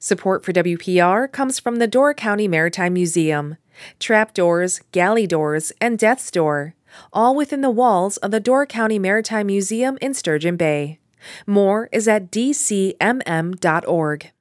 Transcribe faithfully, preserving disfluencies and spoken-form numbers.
Support for W P R comes from the Door County Maritime Museum. Trapdoors, galley doors, and death's door, all within the walls of the Door County Maritime Museum in Sturgeon Bay. More is at d c m m dot org.